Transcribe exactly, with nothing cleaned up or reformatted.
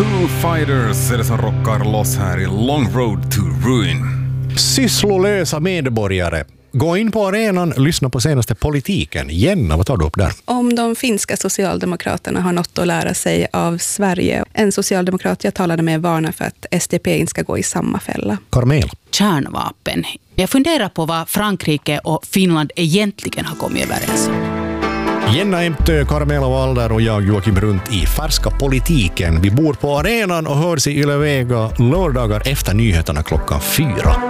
Foo Fighters är det som rockar loss här i Long Road to Ruin. Sysslolösa medborgare. Gå in på arenan, lyssna på senaste politiken. Jenna, vad tar du upp där? Om de finska socialdemokraterna har något att lära sig av Sverige. En socialdemokrat jag talade med varnar för att S D P inte ska gå i samma fälla. Carmela. Kärnvapen. Jag funderar på vad Frankrike och Finland egentligen har kommit överens. Jenna Emtö, Carmela Walder och jag Joakim Runt i Färska politiken. Vi bor på arenan och hörs i Yle Vega lördagar efter nyheterna klockan fyra.